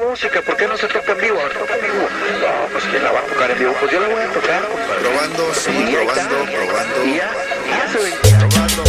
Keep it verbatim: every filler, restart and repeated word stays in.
música, ¿por qué no se toca en vivo? ¿Toca en vivo? No, pues ¿quién la va a tocar en vivo? Pues yo la voy a tocar, compadre. Probando, sí, Y ahí probando, está. probando. Y ya, ya se ve.